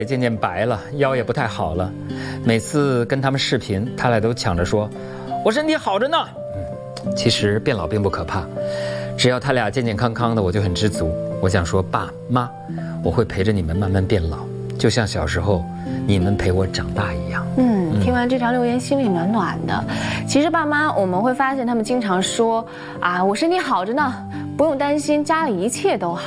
渐渐白了，腰也不太好了。每次跟他们视频，他俩都抢着说：“我身体好着呢。”其实变老并不可怕，只要他俩健健康康的，我就很知足。我想说，爸妈，我会陪着你们慢慢变老，就像小时候你们陪我长大一样。 听完这条留言，心里暖暖的。其实爸妈，我们会发现他们经常说：“啊，我身体好着呢，不用担心，家里一切都好。”